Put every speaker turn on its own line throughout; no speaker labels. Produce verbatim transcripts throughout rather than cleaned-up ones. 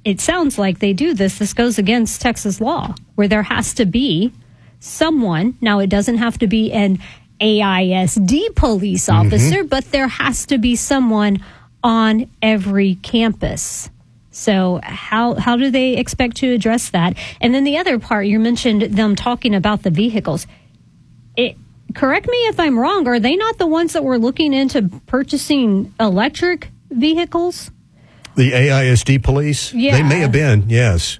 it sounds like they do this. This goes against Texas law, where there has to be someone. Now, it doesn't have to be an A I S D police officer, mm-hmm. but there has to be someone on every campus. So how how do they expect to address that? And then the other part, you mentioned them talking about the vehicles. It, correct me if I'm wrong, are they not the ones that were looking into purchasing electric vehicles?
The A I S D police?
Yeah.
They may have been, yes.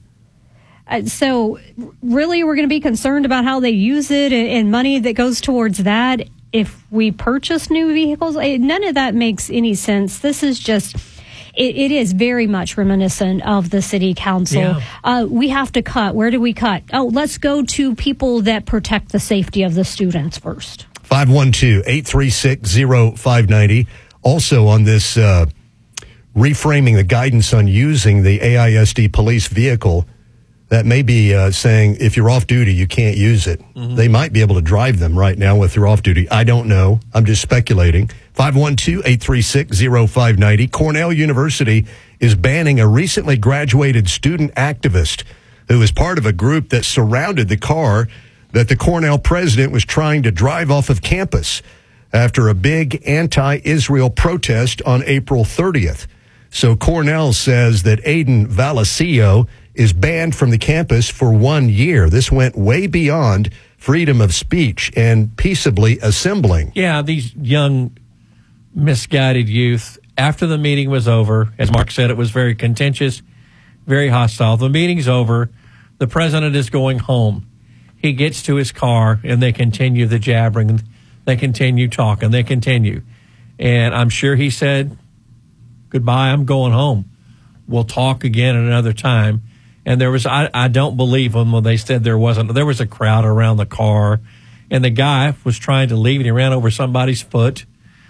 Uh, so really we're going to be concerned about how they use it and, and money that goes towards that if we purchase new vehicles? It, none of that makes any sense. This is just... It, it is very much reminiscent of the city council.
Yeah.
Uh, we have to cut. Where do we cut? Oh, let's go to people that protect the safety of the students first.
five one two, eight three six, zero five nine zero. Also on this uh, reframing the guidance on using the A I S D police vehicle, that may be uh, saying if you're off duty, you can't use it. Mm-hmm. They might be able to drive them right now if they're off duty. I don't know. I'm just speculating. five one two, eight three six, zero five nine zero. Cornell University is banning a recently graduated student activist who was part of a group that surrounded the car that the Cornell president was trying to drive off of campus after a big anti-Israel protest on April thirtieth. So Cornell says that Aiden Valacio is banned from the campus for one year. This went way beyond freedom of speech and peaceably assembling.
Yeah, these young, misguided youth, after the meeting was over, as Mark said, it was very contentious, very hostile. The meeting's over. The president is going home. He gets to his car, and they continue the jabbering. They continue talking. They continue. And I'm sure he said, goodbye, I'm going home. We'll talk again at another time. And there was, I, I don't believe them when they said there wasn't, there was a crowd around the car, and the guy was trying to leave, and he ran over somebody's foot.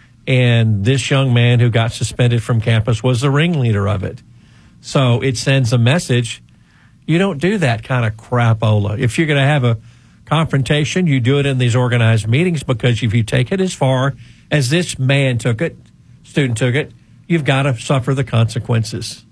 And this young man who got suspended from campus was the ringleader of it. So it sends a message. You don't do that kind of crapola. If you're going to have a confrontation, you do it in these organized meetings, because if you take it as far as this man took it, student took it, you've got to suffer the consequences.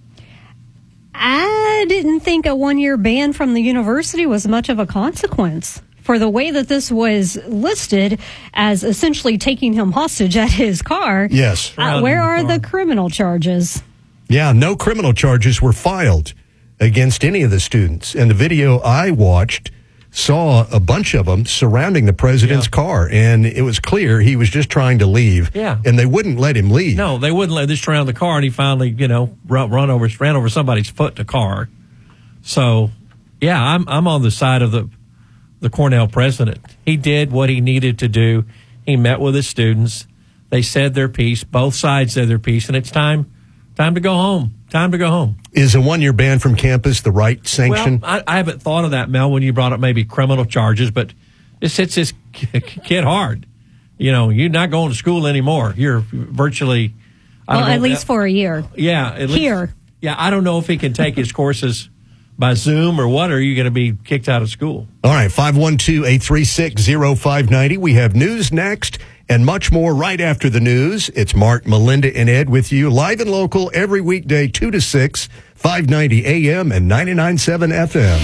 I didn't think a one-year ban from the university was much of a consequence for the way that this was listed as essentially taking him hostage at his car.
Yes.
Uh, where are the criminal charges?
Yeah, no criminal charges were filed against any of the students. And the video I watched saw a bunch of them surrounding the president's yeah. car, and it was clear he was just trying to leave.
Yeah.
And they wouldn't let him leave.
No, they wouldn't let this surround the car, and he finally, you know, run, run over ran over somebody's foot in the car. So, yeah, I'm I'm on the side of the the Cornell president. He did what he needed to do. He met with his students. They said their piece. Both sides said their piece, and it's time time to go home. Time to go home.
Is a one-year ban from campus the right sanction?
Well, I, I haven't thought of that, Mel, when you brought up maybe criminal charges, but this hits this kid hard. You know, you're not going to school anymore. You're virtually... I
well,
don't know,
at least for a year.
Yeah. At least,
Here.
Yeah, I don't know if he can take his courses by Zoom or what, or are you going to be kicked out of school?
All right, five one two, eight three six, zero five nine zero. We have news next and much more right after the news. It's Mark, Melinda, and Ed with you live and local every weekday, two to six, five ninety A M and ninety-nine point seven F M.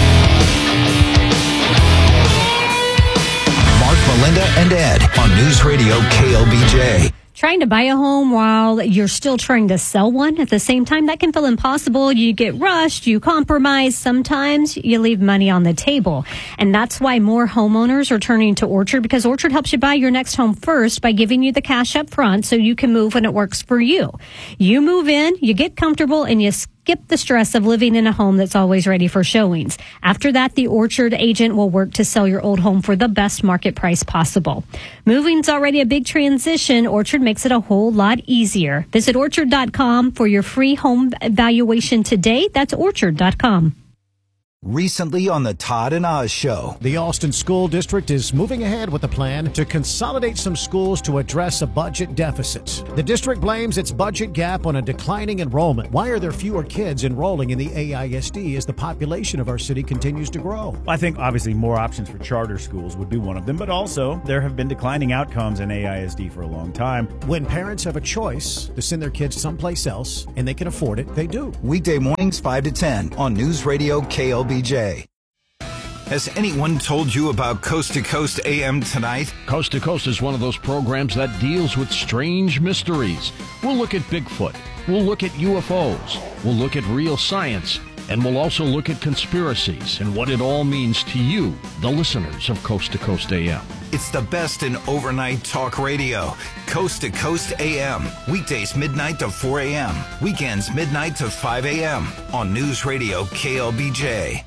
Mark, Melinda, and Ed on News Radio K L B J.
Trying to buy a home while you're still trying to sell one at the same time, that can feel impossible. You get rushed, you compromise. Sometimes you leave money on the table. And that's why more homeowners are turning to Orchard, because Orchard helps you buy your next home first by giving you the cash up front so you can move when it works for you. You move in, you get comfortable, and you skip the stress of living in a home that's always ready for showings. After that, the Orchard agent will work to sell your old home for the best market price possible. Moving's already a big transition. Orchard makes it a whole lot easier. Visit orchard dot com for your free home valuation today. That's orchard dot com.
Recently on the Todd and Oz Show.
The Austin School District is moving ahead with a plan to consolidate some schools to address a budget deficit. The district blames its budget gap on a declining enrollment. Why are there fewer kids enrolling in the A I S D as the population of our city continues to grow?
I think obviously more options for charter schools would be one of them, but also there have been declining outcomes in A I S D for a long time.
When parents have a choice to send their kids someplace else and they can afford it, they do.
Weekday mornings five to ten on News Radio K L B J. Has anyone told you about Coast to Coast A M tonight?
Coast to Coast is one of those programs that deals with strange mysteries. We'll look at Bigfoot. We'll look at U F Os. We'll look at real science. And we'll also look at conspiracies and what it all means to you, the listeners of Coast to Coast A M.
It's the best in overnight talk radio. Coast to Coast A M. Weekdays midnight to four a.m. Weekends midnight to five a.m. on News Radio K L B J.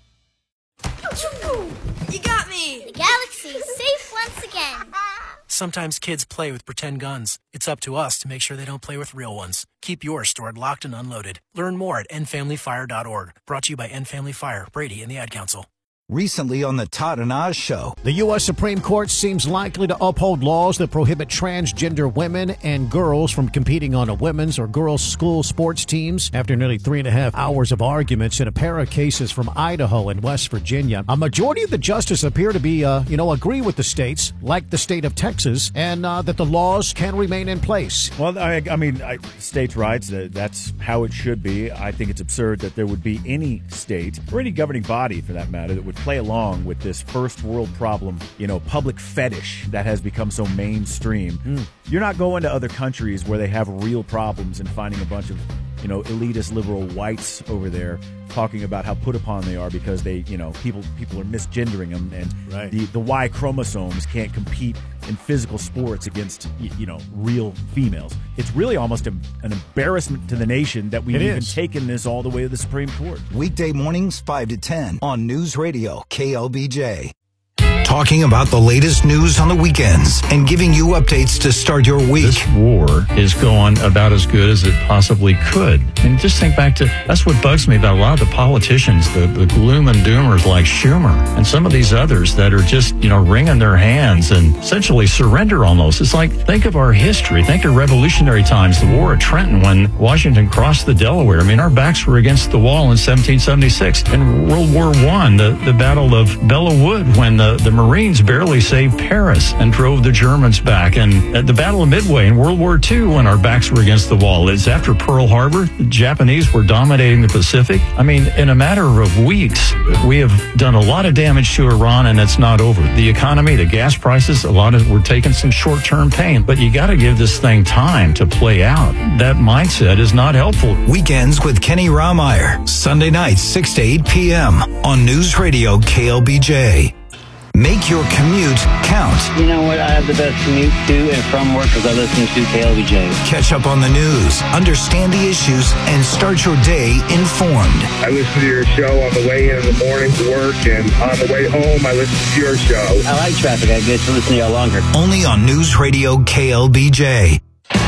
You got me!
The galaxy is safe once again.
Sometimes kids play with pretend guns. It's up to us to make sure they don't play with real ones. Keep yours stored locked and unloaded. Learn more at end family fire dot org. Brought to you by End Family Fire, Brady, and the Ad Council.
Recently on the Todd and Oz Show.
The U S Supreme Court seems likely to uphold laws that prohibit transgender women and girls from competing on a women's or girls' school sports teams. After nearly three and a half hours of arguments in a pair of cases from Idaho and West Virginia, a majority of the justices appear to be, uh, you know, agree with the states, like the state of Texas, and uh, that the laws can remain in place.
Well, I, I mean, I, states' rights, uh, that's how it should be. I think it's absurd that there would be any state, or any governing body for that matter, that would play along with this first world problem, you know, public fetish that has become so mainstream. Mm. You're not going to other countries where they have real problems and finding a bunch of, you know, elitist liberal whites over there talking about how put upon they are because they, you know, people people are misgendering them, and
right.
the, the Y chromosomes can't compete in physical sports against, you know, real females. It's really almost a, an embarrassment to the nation that we've even taken this all the way to the Supreme Court.
Weekday mornings five to ten on News Radio K L B J. Talking about the latest news on the weekends and giving you updates to start your week.
This war is going about as good as it possibly could. And just think back to, that's what bugs me about a lot of the politicians, the, the gloom and doomers like Schumer and some of these others that are just, you know, wringing their hands and essentially surrender almost. It's like, think of our history. Think of revolutionary times, the War of Trenton when Washington crossed the Delaware. I mean, our backs were against the wall in seventeen seventy-six. In World War One, the, the Battle of Belleau Wood when the, the Marines barely saved Paris and drove the Germans back. And at the Battle of Midway in World War Two, when our backs were against the wall, it's after Pearl Harbor, the Japanese were dominating the Pacific. I mean, in a matter of weeks, we have done a lot of damage to Iran, and it's not over. The economy, the gas prices, a lot of, we're taking some short-term pain, but you got to give this thing time to play out. That mindset is not helpful.
Weekends with Kenny Raumeyer, Sunday nights, six to eight p.m. on News Radio K L B J. Make your commute count.
You know what? I have the best commute to and from work because I listen to K L B J.
Catch up on the news, understand the issues, and start your day informed.
I listen to your show on the way in in the morning to work, and on the way home, I listen to your show.
I like traffic. I get to listen to y'all longer.
Only on News Radio K L B J.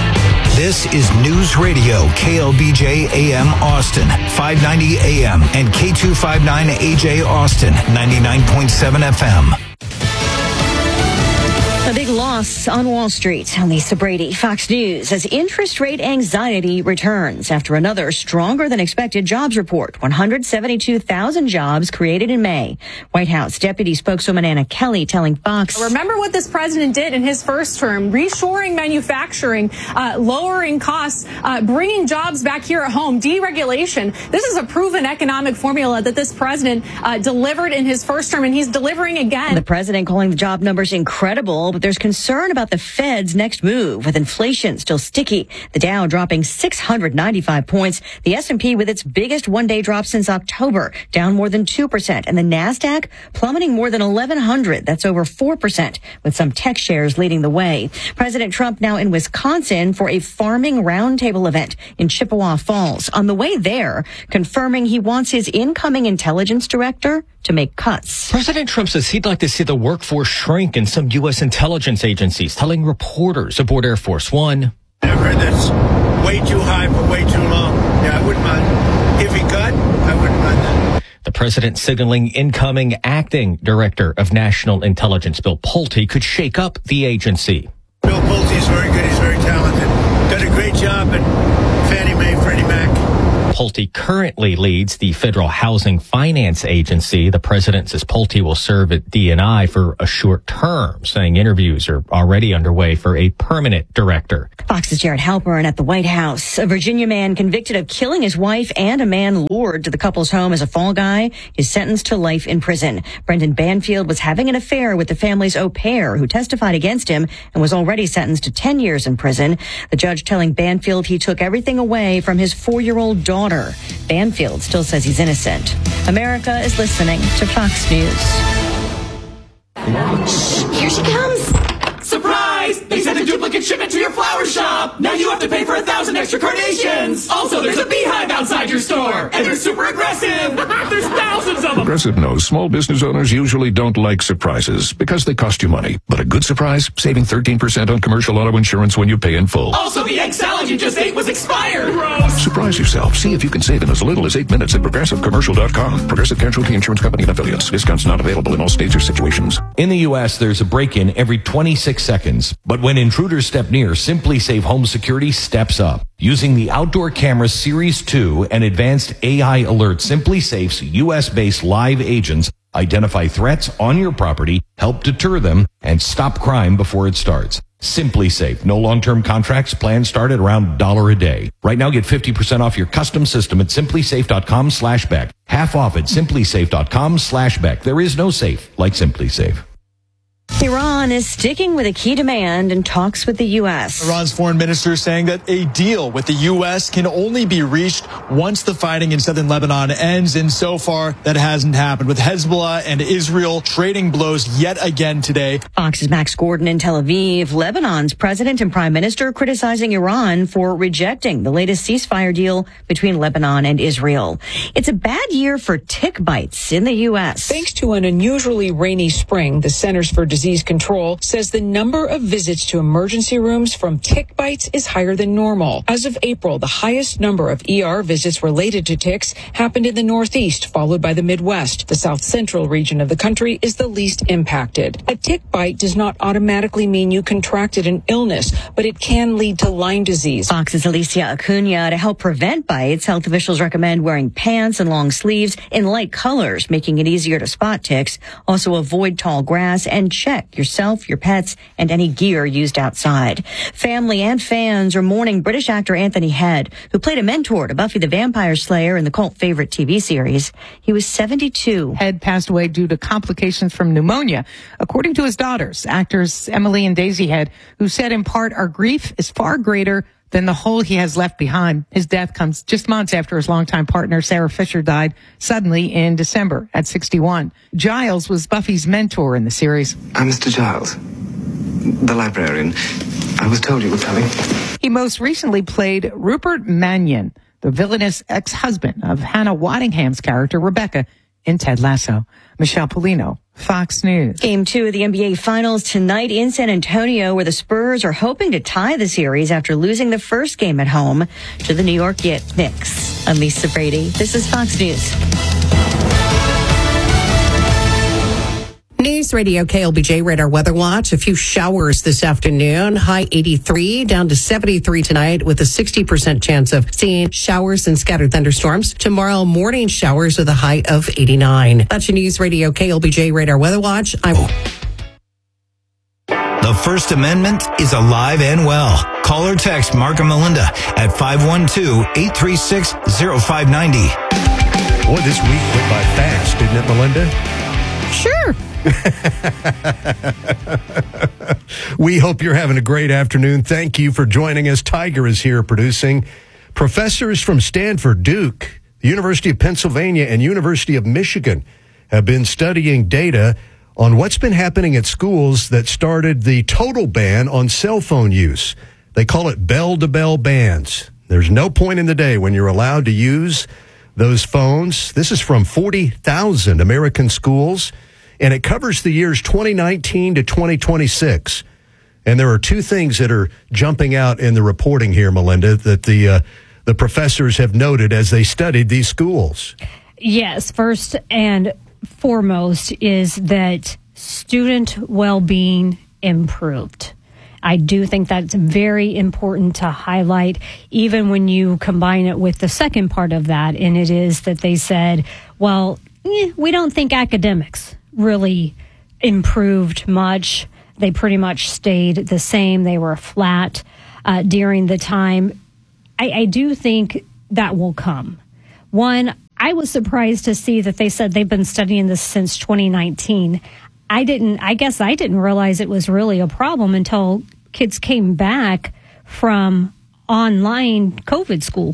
This is News Radio K L B J A M Austin, five ninety A M, and K two fifty-nine A J Austin, ninety-nine point seven F M.
A big loss on Wall Street. Lisa Brady, Fox News, as interest rate anxiety returns after another stronger than expected jobs report. one hundred seventy-two thousand jobs created in May. White House Deputy Spokeswoman Anna Kelly telling Fox.
Remember what this president did in his first term, reshoring manufacturing, uh, lowering costs, uh, bringing jobs back here at home, deregulation. This is a proven economic formula that this president uh, delivered in his first term, and he's delivering again.
The president calling the job numbers incredible, but there's concern about the Fed's next move, with inflation still sticky. The Dow dropping six hundred ninety-five points. The S and P with its biggest one-day drop since October, down more than two percent. And the NASDAQ plummeting more than eleven hundred. That's over four percent, with some tech shares leading the way. President Trump now in Wisconsin for a farming roundtable event in Chippewa Falls. On the way there, confirming he wants his incoming intelligence director to make cuts.
President Trump says he'd like to see the workforce shrink in some U S intelligence agencies, telling reporters aboard Air Force One.
I've heard that's way too high for way too long. Yeah, I wouldn't mind. If he cut, I wouldn't mind that.
The president signaling incoming acting director of national intelligence, Bill Pulte, could shake up the agency.
Bill Pulte is very good. He's very talented. Done a great job at Fannie Mae, Freddie Mac.
Pulte currently leads the Federal Housing Finance Agency. The president says Pulte will serve at D N I for a short term, saying interviews are already underway for a permanent director.
Fox's Jared Halpern at the White House. A Virginia man convicted of killing his wife and a man lured to the couple's home as a fall guy is sentenced to life in prison. Brendan Banfield was having an affair with the family's au pair who testified against him and was already sentenced to ten years in prison. The judge telling Banfield he took everything away from his four-year-old daughter. Banfield still says he's innocent. America is listening to Fox News.
Here she comes. Surprise! They sent a duplicate shipment to your flower shop. Now you have to pay for a thousand extra carnations. Also, there's a beehive outside your store. And they're super aggressive. There's thousands of them.
Progressive knows small business owners usually don't like surprises because they cost you money. But a good surprise, saving thirteen percent on commercial auto insurance when you pay in full.
Also, the egg salad you just ate was expired. Gross.
Surprise yourself. See if you can save in as little as eight minutes at progressive commercial dot com. Progressive Casualty Insurance Company and affiliates. Discounts not available in all states or situations.
In the U S, there's a break-in every twenty-six seconds. But when intruders step near, SimpliSafe Home Security steps up. Using the Outdoor Camera Series two and advanced A I alert, SimpliSafe's U S-based live agents identify threats on your property, help deter them, and stop crime before it starts. SimpliSafe. No long-term contracts. Plans start at around a dollar a day. Right now, get fifty percent off your custom system at simplysafe.com slash Beck. Half off at simplysafe.com slash Beck. There is no safe like SimpliSafe.
Iran is sticking with a key demand in talks with the U S.
Iran's foreign minister saying that a deal with the U S can only be reached once the fighting in southern Lebanon ends, and so far that hasn't happened, with Hezbollah and Israel trading blows yet again today.
Fox's Max Gordon in Tel Aviv. Lebanon's president and prime minister criticizing Iran for rejecting the latest ceasefire deal between Lebanon and Israel. It's a bad year for tick bites in the U S.
Thanks to an unusually rainy spring, the Centers for Disease Control says the number of visits to emergency rooms from tick bites is higher than normal. As of April, the highest number of E R visits related to ticks happened in the Northeast, followed by the Midwest. The South Central region of the country is the least impacted. A tick bite does not automatically mean you contracted an illness, but it can lead to Lyme disease.
Fox's Alicia Acuna. To help prevent bites, health officials recommend wearing pants and long sleeves in light colors, making it easier to spot ticks. Also avoid tall grass and check yourself, your pets, and any gear used outside. Family and fans are mourning British actor Anthony Head, who played a mentor to Buffy the Vampire Slayer in the cult favorite T V series. He was seventy-two.
Head passed away due to complications from pneumonia, according to his daughters, actors Emily and Daisy Head, who said in part, "Our grief is far greater than the hole he has left behind." His death comes just months after his longtime partner, Sarah Fisher, died suddenly in December at sixty-one. Giles was Buffy's mentor in the series.
I'm Mister Giles, the librarian. I was told you were coming.
He most recently played Rupert Mannion, the villainous ex-husband of Hannah Waddingham's character, Rebecca, in Ted Lasso. Michelle Polino, Fox News.
Game two of the N B A Finals tonight in San Antonio, where the Spurs are hoping to tie the series after losing the first game at home to the New York Knicks. I'm Lisa Brady. This is Fox News.
News Radio K L B J Radar Weather Watch. A few showers this afternoon. High eighty-three, down to seventy-three tonight with a sixty percent chance of seeing showers and scattered thunderstorms. Tomorrow, morning showers with a high of eighty-nine. That's your News Radio K L B J Radar Weather Watch. I'm...
The First Amendment is alive and well. Call or text Mark and Melinda at five one two, eight three six, zero five nine zero.
Boy, this week went by fast, didn't it, Melinda?
Sure.
We hope you're having a great afternoon. Thank you for joining us. Tiger is here producing. Professors from Stanford, Duke, the University of Pennsylvania, and University of Michigan have been studying data on what's been happening at schools that started the total ban on cell phone use. They call it bell-to-bell bans. There's no point in the day when you're allowed to use those phones. This is from forty thousand American schools, and it covers the years twenty nineteen to twenty twenty-six. And there are two things that are jumping out in the reporting here, Melinda, that the uh, the professors have noted as they studied these schools.
Yes, first and foremost is that student well-being improved. I do think that's very important to highlight, even when you combine it with the second part of that, and it is that they said, well, eh, we don't think academics really improved much. They pretty much stayed the same. They were flat uh, during the time. I, I do think that will come. One, I was surprised to see that they said they've been studying this since twenty nineteen. I didn't, I guess I didn't realize it was really a problem until kids came back from online COVID school.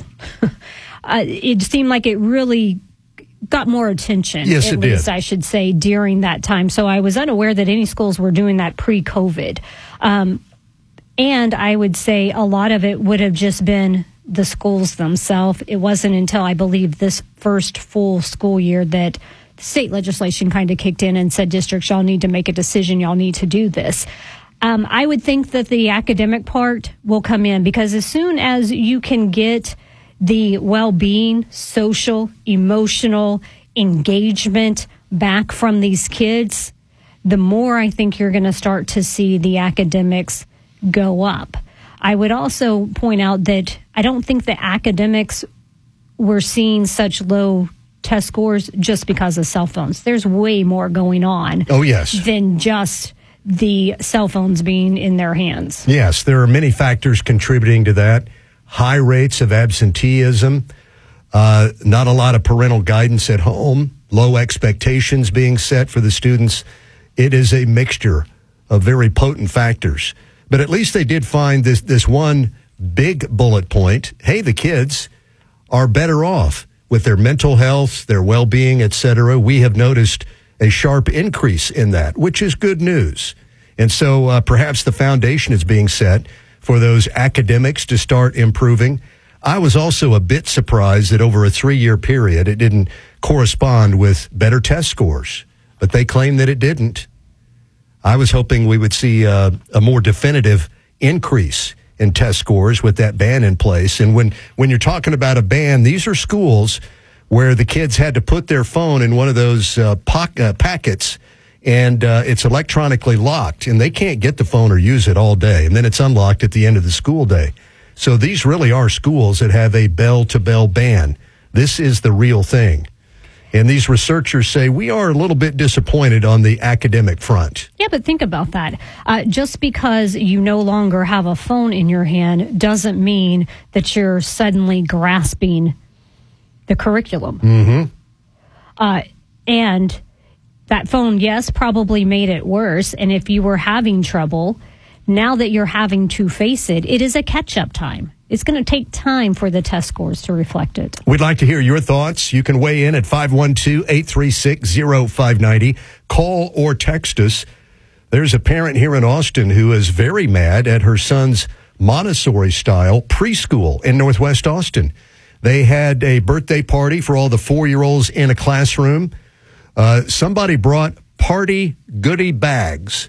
uh, it seemed like it really got more attention.
Yes,
at
it
least
did.
I should say during that time. So I was unaware that any schools were doing that pre-COVID. Um, and I would say a lot of it would have just been the schools themselves. It wasn't until I believe this first full school year that state legislation kind of kicked in and said, districts, y'all need to make a decision. Y'all need to do this. Um, I would think that the academic part will come in, because as soon as you can get the well-being, social, emotional engagement back from these kids, the more I think you're going to start to see the academics go up. I would also point out that I don't think the academics were seeing such low test scores just because of cell phones. There's way more going on.
Oh, yes.
Than just the cell phones being in their hands.
Yes, there are many factors contributing to that. High rates of absenteeism, uh, not a lot of parental guidance at home, low expectations being set for the students. It is a mixture of very potent factors. But at least they did find this, this one big bullet point. Hey, the kids are better off with their mental health, their well-being, et cetera. We have noticed a sharp increase in that, which is good news. And so uh, perhaps the foundation is being set for those academics to start improving. I was also a bit surprised that over a three-year period, it didn't correspond with better test scores, but they claim that it didn't. I was hoping we would see uh, a more definitive increase in test scores with that ban in place. And when, when you're talking about a ban, these are schools where the kids had to put their phone in one of those uh, po- uh, packets, and uh, it's electronically locked, and they can't get the phone or use it all day, and then it's unlocked at the end of the school day. So these really are schools that have a bell-to-bell ban. This is the real thing. And these researchers say we are a little bit disappointed on the academic front.
Yeah, but think about that. Uh, just because you no longer have a phone in your hand doesn't mean that you're suddenly grasping the curriculum.
Mm-hmm.
Uh, and that phone, yes, probably made it worse. And if you were having trouble, now that you're having to face it, it is a catch-up time. It's going to take time for the test scores to reflect it.
We'd like to hear your thoughts. You can weigh in at five one two, eight three six, zero five nine zero. Call or text us. There's a parent here in Austin who is very mad at her son's Montessori-style preschool in Northwest Austin. They had a birthday party for all the four-year-olds in a classroom. Uh, somebody brought party goodie bags,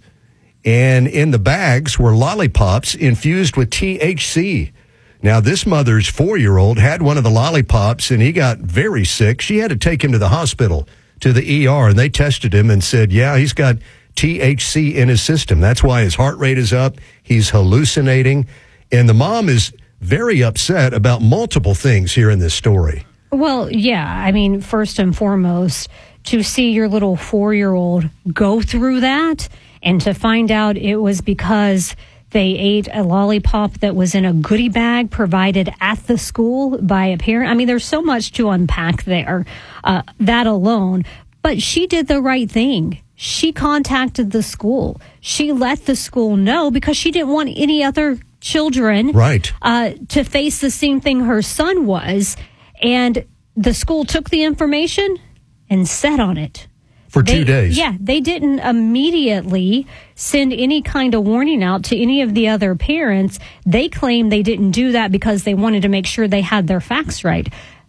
and in the bags were lollipops infused with T H C. Now, this mother's four-year-old had one of the lollipops, and he got very sick. She had to take him to the hospital, to the E R, and they tested him and said, yeah, he's got T H C in his system. That's why his heart rate is up. He's hallucinating. And the mom is very upset about multiple things here in this story.
Well, yeah. I mean, first and foremost, to see your little four-year-old go through that and to find out it was because they ate a lollipop that was in a goodie bag provided at the school by a parent. I mean, there's so much to unpack there, uh, that alone. But she did the right thing. She contacted the school. She let the school know because she didn't want any other children
right.
uh, to face the same thing her son was. And the school took the information and sat on it.
For
they,
two days.
Yeah, they didn't immediately send any kind of warning out to any of the other parents. They claim they didn't do that because they wanted to make sure they had their facts right.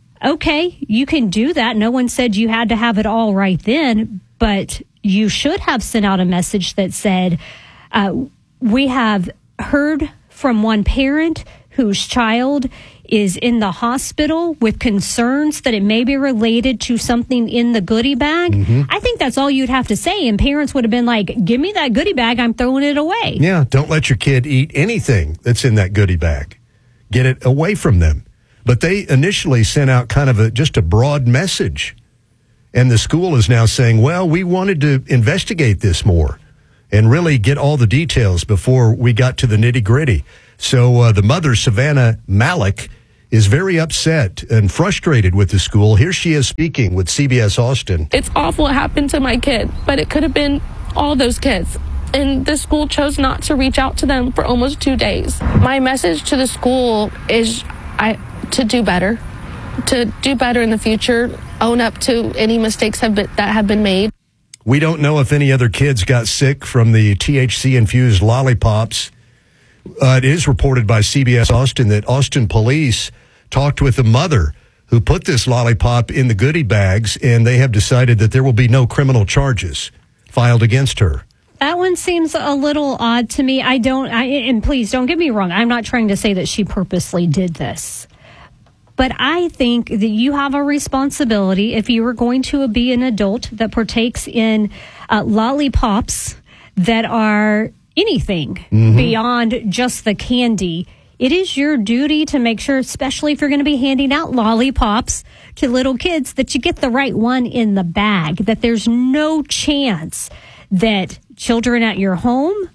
Okay, you can do that. No one said you had to have it all right then, but you should have sent out a message that said, uh, we have heard from one parent whose child is in the hospital with concerns that it may be related to something in the goodie bag, mm-hmm. I think that's all you'd have to say. And parents would have been like, give me that goodie bag. I'm throwing it away.
Yeah, don't let your kid eat anything that's in that goodie bag. Get it away from them. But they initially sent out kind of a just a broad message. And the school is now saying, well, we wanted to investigate this more and really get all the details before we got to the nitty-gritty. So uh, the mother, Savannah Malik, is very upset and frustrated with the school. Here she is speaking with C B S Austin.
It's awful what happened to my kid, but it could have been all those kids. And the school chose not to reach out to them for almost two days. My message to the school is I to do better, to do better in the future, own up to any mistakes have been, that have been made.
We don't know if any other kids got sick from the T H C-infused lollipops. Uh, it is reported by C B S Austin that Austin police talked with the mother who put this lollipop in the goodie bags, and they have decided that there will be no criminal charges filed against her.
That one seems a little odd to me. I don't, I, and please don't get me wrong. I'm not trying to say that she purposely did this. But I think that you have a responsibility if you are going to be an adult that partakes in uh, lollipops that are anything mm-hmm. beyond just the candy. It is your duty to make sure, especially if you're going to be handing out lollipops to little kids, that you get the right one in the bag, that there's no chance that children at your home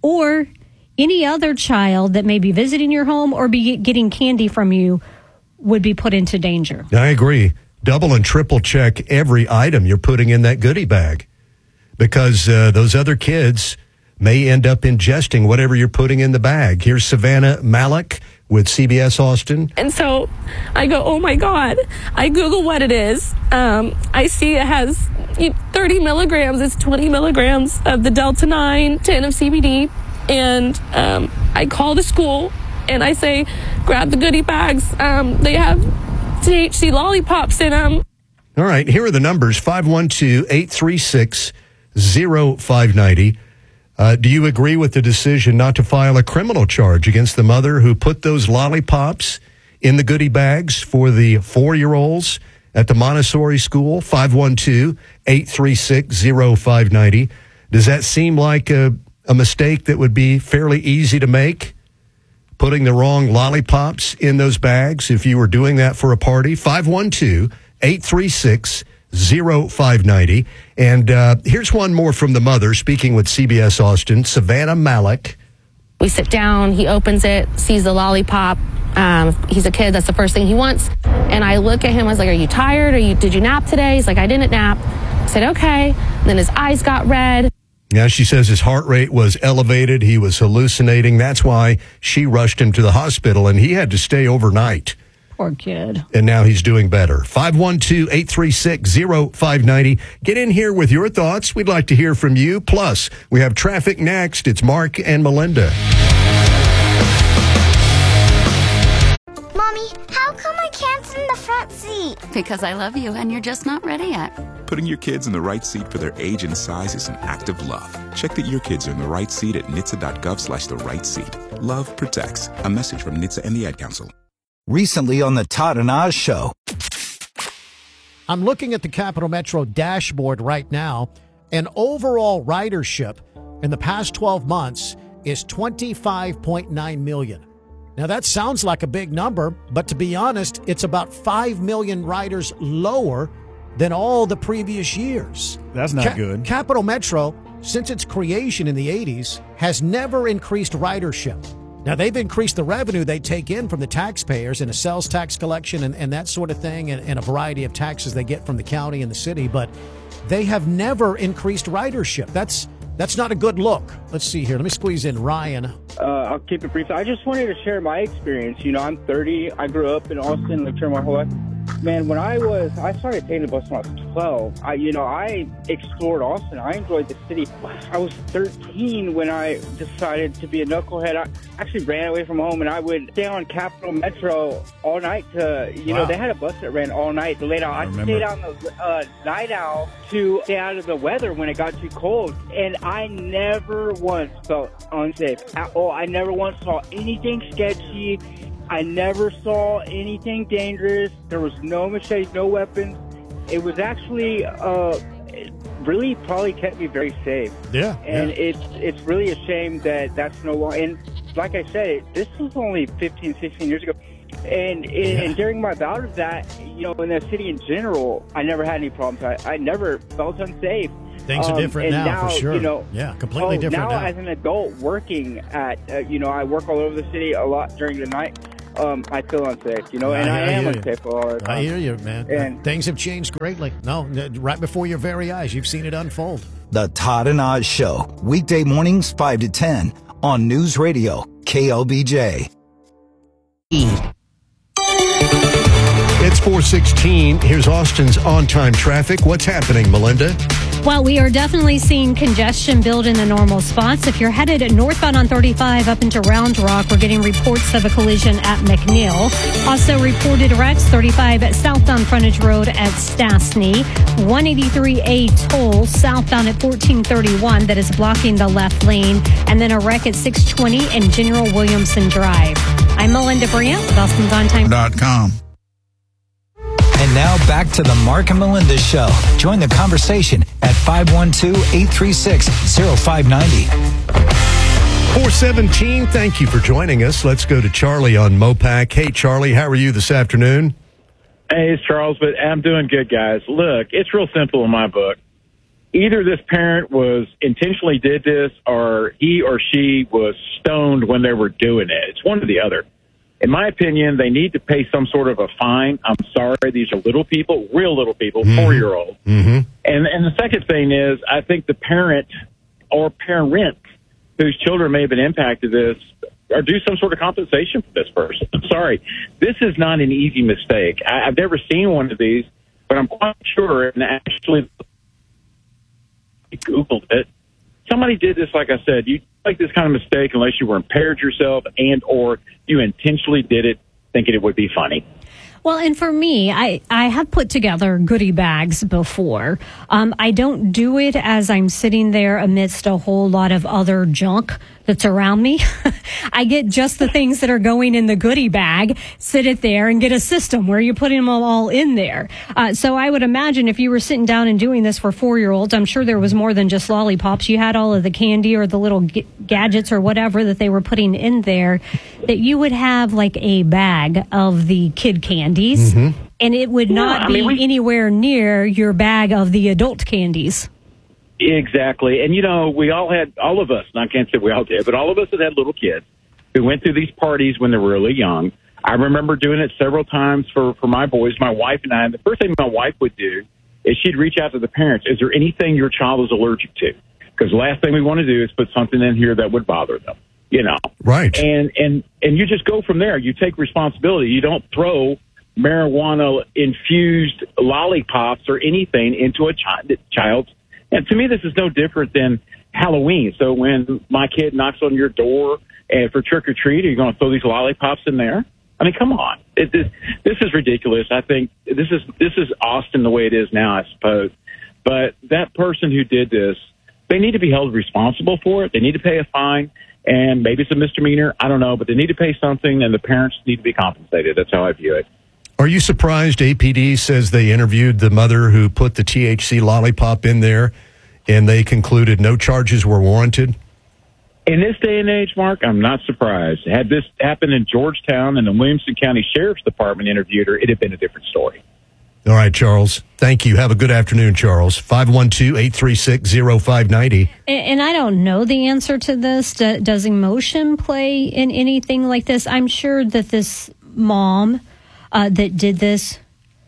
or any other child that may be visiting your home or be getting candy from you would be put into danger.
I agree. Double and triple check every item you're putting in that goodie bag, because uh, those other kids may end up ingesting whatever you're putting in the bag. Here's Savannah Malik with C B S Austin.
And so I go, oh my God. I Google what it is. Um, I see it has thirty milligrams. It's twenty milligrams of the Delta nine, ten of C B D. And um, I call the school and I say, grab the goodie bags. Um, they have T H C lollipops in them.
All right, here are the numbers, five one two, eight three six, zero five nine zero. Uh, do you agree with the decision not to file a criminal charge against the mother who put those lollipops in the goodie bags for the four-year-olds at the Montessori school? five one two, eight three six, zero five nine zero. Does that seem like a, a mistake that would be fairly easy to make? Putting the wrong lollipops in those bags if you were doing that for a party? five one two, eight three six, zero five nine zero. And uh, here's one more from the mother speaking with C B S Austin, Savannah Malik.
We sit down, he opens it, sees the lollipop. Um, he's a kid, that's the first thing he wants. And I look at him, I was like, are you tired? Are you, did you nap today? He's like, I didn't nap. I said, okay. And then his eyes got red.
Yeah, she says his heart rate was elevated. He was hallucinating. That's why she rushed him to the hospital, and he had to stay overnight.
Poor kid.
And now he's doing better. five one two, eight three six, zero five nine zero. Get in here with your thoughts. We'd like to hear from you. Plus, we have traffic next. It's Mark and Melinda.
Mommy, how come I can't sit in the front seat?
Because I love you and you're just not ready yet.
Putting your kids in the right seat for their age and size is an act of love. Check that your kids are in the right seat at N H T S A dot gov slash the right seat. Love protects. A message from N H T S A and the Ad Council.
Recently on the Todd and Oz Show.
I'm looking at the Capital Metro dashboard right now, and overall ridership in the past twelve months is twenty-five point nine million. Now, that sounds like a big number, but to be honest, it's about five million riders lower than all the previous years.
That's not
Ca-
good.
Capital Metro, since its creation in the eighties, has never increased ridership. Now, they've increased the revenue they take in from the taxpayers in a sales tax collection and, and that sort of thing, and, and a variety of taxes they get from the county and the city, but they have never increased ridership. That's that's not a good look. Let's see here. Let me squeeze in Ryan.
Uh, I'll keep it brief. I just wanted to share my experience. You know, I'm thirty. I grew up in Austin, lived here my whole life. Man, when I was, I started taking the bus when I was twelve. I, you know, I explored Austin. I enjoyed the city. I was thirteen when I decided to be a knucklehead. I actually ran away from home, and I would stay on Capital Metro all night to, you wow. know, they had a bus that ran all night. Late out. I, I stayed on the uh, night owl to stay out of the weather when it got too cold. And I never once felt unsafe at all. I never once saw anything sketchy. I never saw anything dangerous. There was no machete, no weapons. It was actually uh, it really probably kept me very safe.
Yeah.
And
yeah.
it's it's really a shame that that's no longer. And like I said, this was only fifteen, sixteen years ago. And, and,
Yeah.
and during my bout of that, you know, in the city in general, I never had any problems. I, I never felt unsafe.
Things are
Um,
different
and
now, for sure.
You know,
Yeah, completely
oh,
different
now.
now.
As an adult working at, uh, you know, I work all over the city a lot during the night. Um, I feel unsafe, you know, and I,
I
am
hear you.
unsafe all the time.
I hear you, man.
And
Things have changed greatly. No, n- right before your very eyes, you've seen it unfold.
The Todd and Oz Show, weekday mornings five to ten on News Radio K L B J.
It's four sixteen. Here's Austin's on-time traffic. What's happening, Melinda?
Well, we are definitely seeing congestion build in the normal spots. If you're headed northbound on thirty-five up into Round Rock, we're getting reports of a collision at McNeil. Also reported wrecks, thirty-five at southbound Frontage Road at Stastny. one eighty-three A toll southbound at fourteen thirty-one that is blocking the left lane. And then a wreck at six twenty and General Williamson Drive. I'm Melinda Brandt with Austin's On Time.
Dot com. And now back to the Mark and Melinda Show. Join the conversation at five one two, eight three six, zero five nine zero.
four seventeen, thank you for joining us. Let's go to Charlie on Mopac. Hey, Charlie, how are you this afternoon?
Hey, it's Charles, but I'm doing good, guys. Look, it's real simple in my book. Either this parent was intentionally did this or he or she was stoned when they were doing it. It's one or the other. In my opinion, they need to pay some sort of a fine. I'm sorry, these are little people, real little people, mm-hmm. four-year-olds.
Mm-hmm.
And and the second thing is, I think the parent or parents whose children may have been impacted this or do some sort of compensation for this person. I'm sorry. This is not an easy mistake. I, I've never seen one of these, but I'm quite sure, and actually Googled it, somebody did this, like I said, you make this kind of mistake unless you were impaired yourself and or you intentionally did it thinking it would be funny.
Well, and for me, I, I have put together goodie bags before. Um, I don't do it as I'm sitting there amidst a whole lot of other junk that's around me. I get just the things that are going in the goodie bag, sit it there, and get a system where you're putting them all in there. Uh, so I would imagine if you were sitting down and doing this for four-year-olds, I'm sure there was more than just lollipops. You had all of the candy or the little g- gadgets or whatever that they were putting in there, that you would have like a bag of the kid candies, mm-hmm. and it would not
yeah, I
be
mean, we-
anywhere near your bag of the adult candies.
Exactly. And, you know, we all had, all of us, and I can't say we all did, but all of us that had little kids who went through these parties when they were really young. I remember doing it several times for, for my boys, my wife and I. And the first thing my wife would do is she'd reach out to the parents. Is there anything your child is allergic to? Because the last thing we want to do is put something in here that would bother them, you know.
Right.
And, and, and you just go from there. You take responsibility. You don't throw marijuana-infused lollipops or anything into a child, child's. And to me, this is no different than Halloween. So when my kid knocks on your door and for trick or treat, are you going to throw these lollipops in there? I mean, come on. It, this, this is ridiculous. I think this is this is Austin the way it is now, I suppose. But that person who did this, they need to be held responsible for it. They need to pay a fine, and maybe it's a misdemeanor. I don't know, but they need to pay something, and the parents need to be compensated. That's how I view it.
Are you surprised A P D says they interviewed the mother who put the T H C lollipop in there, and they concluded no charges were warranted?
In this day and age, Mark, I'm not surprised. Had this happened in Georgetown and the Williamson County Sheriff's Department interviewed her, it'd have been a different story.
All right, Charles. Thank you. Have a good afternoon, Charles. five one two, eight three six, zero five nine zero.
And, and I don't know the answer to this. Do, does emotion play in anything like this? I'm sure that this mom uh, that did this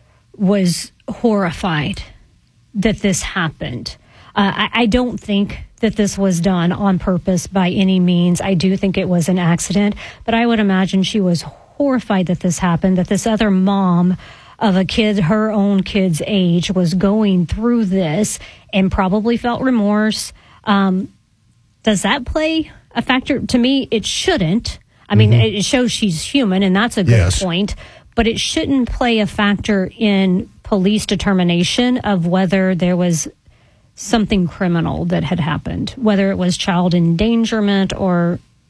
was horrified that this happened. Uh, I, I don't think that this was done on purpose by any means. I do think it was an accident, but I would imagine she was horrified that this happened, that this other mom of a kid, her own kid's age, was going through this and probably felt remorse. Um, does that play a factor? To me, it shouldn't. I mean, mm-hmm. it shows she's human, and that's a good
yes.
point, but it shouldn't play a factor in police determination of whether there was something criminal that had happened, whether it was child endangerment or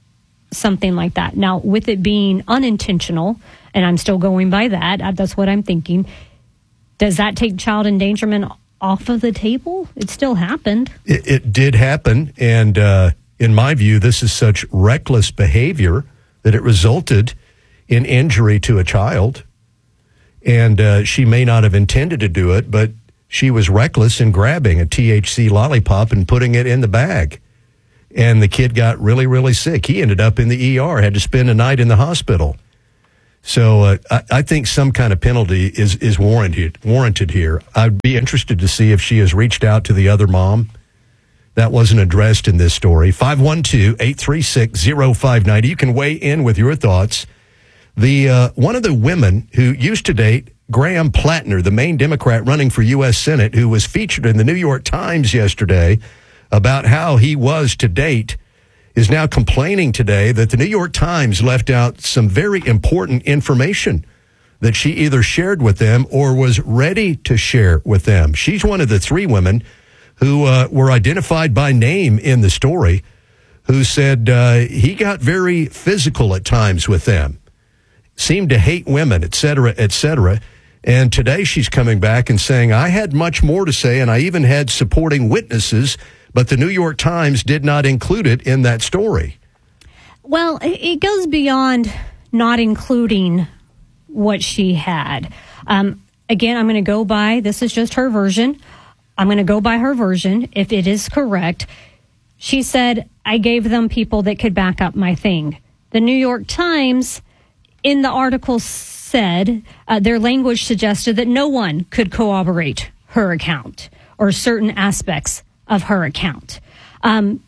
something like that. Now, with it being unintentional, and I'm still going by that, that's what I'm thinking, does that take child endangerment off of the table? It still happened.
It, it did happen, and uh, in my view, this is such reckless behavior that it resulted in injury to a child. And uh, she may not have intended to do it, but she was reckless in grabbing a T H C lollipop and putting it in the bag. And the kid got really, really sick. He ended up in the E R, had to spend a night in the hospital. So uh, I, I think some kind of penalty is, is warranted warranted here. I'd be interested to see if she has reached out to the other mom. That wasn't addressed in this story. five one two, eight three six, zero five nine zero. You can weigh in with your thoughts. The uh, one of the women who used to date Graham Plattner, the main Democrat running for U S Senate, who was featured in the New York Times yesterday about how he was to date, is now complaining today that the New York Times left out some very important information that she either shared with them or was ready to share with them. She's one of the three women who uh, were identified by name in the story, who said uh, he got very physical at times with them, seemed to hate women, et cetera, et cetera. And today she's coming back and saying, I had much more to say, and I even had supporting witnesses, but the New York Times did not include it in that story.
Well, it goes beyond not including what she had. Um, again, I'm going to go by, this is just her version. I'm going to go by her version. If it is correct, she said, I gave them people that could back up my thing. The New York Times, in the article, said uh, their language suggested that no one could corroborate her account or certain aspects of her account. Um,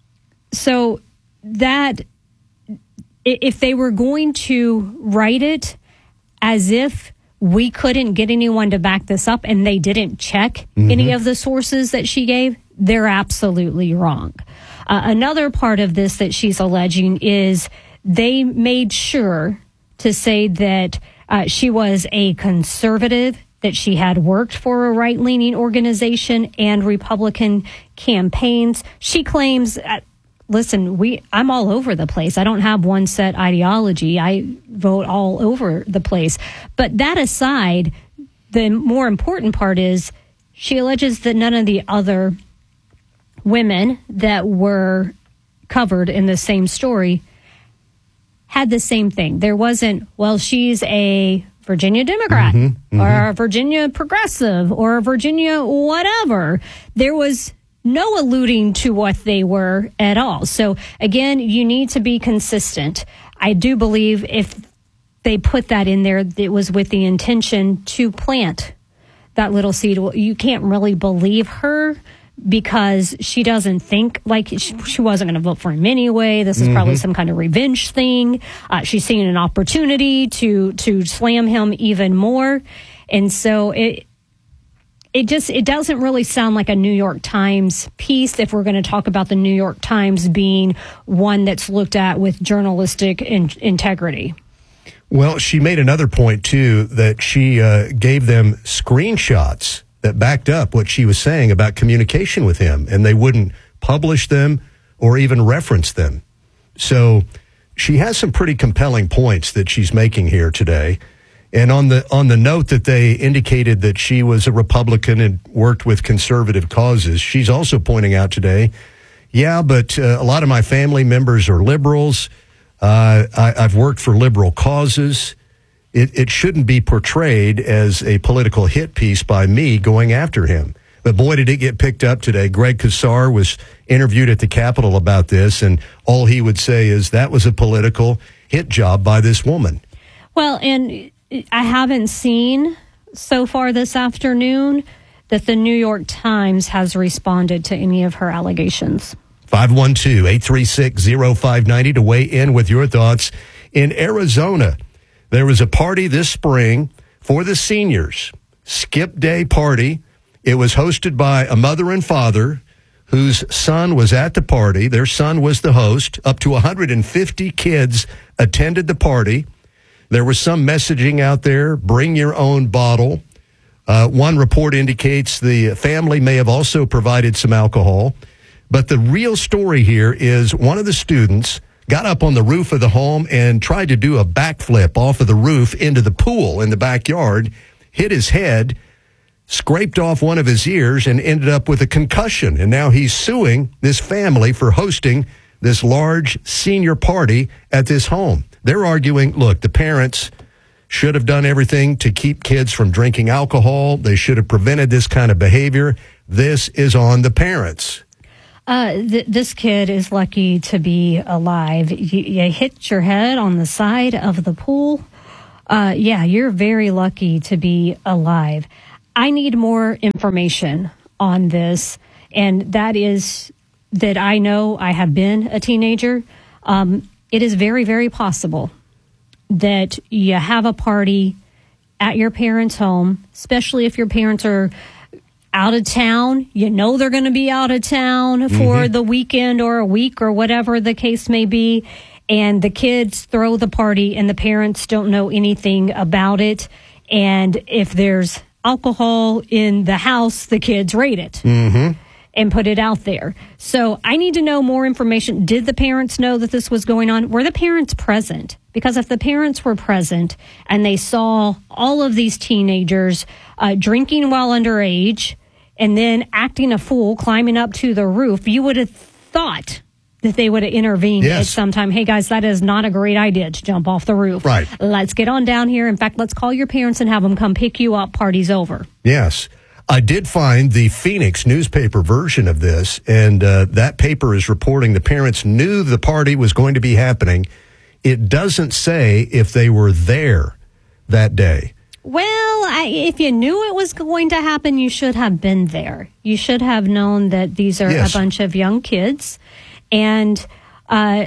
so that if they were going to write it as if we couldn't get anyone to back this up and they didn't check mm-hmm. any of the sources that she gave, they're absolutely wrong. Uh, another part of this that she's alleging is they made sure to say that uh, she was a conservative, that she had worked for a right-leaning organization and Republican campaigns. She claims, uh, listen, we I'm all over the place. I don't have one set ideology. I vote all over the place. But that aside, the more important part is she alleges that none of the other women that were covered in the same story had the same thing. There wasn't, well, she's a Virginia Democrat mm-hmm, mm-hmm. or a Virginia progressive or a Virginia whatever. There was no alluding to what they were at all. So again, you need to be consistent. I do believe if they put that in there, it was with the intention to plant that little seed. You can't really believe her because she doesn't think like she, she wasn't going to vote for him anyway. This is mm-hmm. probably some kind of revenge thing. Uh, she's seeing an opportunity to to slam him even more. And so it it just it doesn't really sound like a New York Times piece if we're going to talk about the New York Times being one that's looked at with journalistic in, integrity.
Well, she made another point, too, that she uh, gave them screenshots that backed up what she was saying about communication with him, and they wouldn't publish them or even reference them. So she has some pretty compelling points that she's making here today. And on the on the note that they indicated that she was a Republican and worked with conservative causes, she's also pointing out today, yeah, but uh, a lot of my family members are liberals. Uh, I, I've worked for liberal causes. It, it shouldn't be portrayed as a political hit piece by me going after him. But boy, did it get picked up today. Greg Casar was interviewed at the Capitol about this, and all he would say is that was a political hit job by this woman.
Well, and I haven't seen so far this afternoon that the New York Times has responded to any of her allegations.
five one two, eight three six, zero five nine zero to weigh in with your thoughts. In Arizona, there was a party this spring for the seniors, Skip Day Party. It was hosted by a mother and father whose son was at the party. Their son was the host. Up to one hundred fifty kids attended the party. There was some messaging out there, bring your own bottle. Uh, one report indicates the family may have also provided some alcohol. But the real story here is one of the students got up on the roof of the home and tried to do a backflip off of the roof into the pool in the backyard, hit his head, scraped off one of his ears, and ended up with a concussion. And now he's suing this family for hosting this large senior party at this home. They're arguing, look, the parents should have done everything to keep kids from drinking alcohol. They should have prevented this kind of behavior. This is on the parents.
Uh, th- this kid is lucky to be alive. You, you hit your head on the side of the pool. Uh, yeah, you're very lucky to be alive. I need more information on this, and that is that I know I have been a teenager. Um, it is very, very possible that you have a party at your parents' home, especially if your parents are out of town. You know they're going to be out of town for mm-hmm. the weekend or a week or whatever the case may be, and the kids throw the party and the parents don't know anything about it. And if there's alcohol in the house, the kids rate it. Mm-hmm. And put it out there. So I need to know more information. Did the parents know that this was going on? Were the parents present? Because if the parents were present and they saw all of these teenagers uh, drinking while underage and then acting a fool, climbing up to the roof, you would have thought that they would have intervened yes. at some time. Hey, guys, that is not a great idea to jump off the roof.
Right.
Let's get on down here. In fact, let's call your parents and have them come pick you up. Party's over.
Yes. I did find the Phoenix newspaper version of this, and uh, that paper is reporting the parents knew the party was going to be happening. It doesn't say if they were there that day.
Well, I, if you knew it was going to happen, you should have been there. You should have known that these are yes. a bunch of young kids, and uh,